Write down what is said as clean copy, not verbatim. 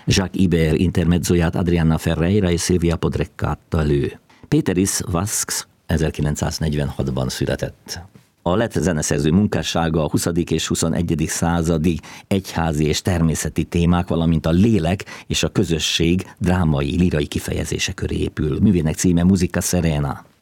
Jacques Ibert intermezzóját Adriana Ferreira és Silvia Podrecca adta elő. Péteris Vasks 1946-ban született. A lett zeneszerző munkássága a 20. és 21. századi egyházi és természeti témák, valamint a lélek és a közösség drámai, lírai kifejezése köré épül. Művének címe Musica Serena.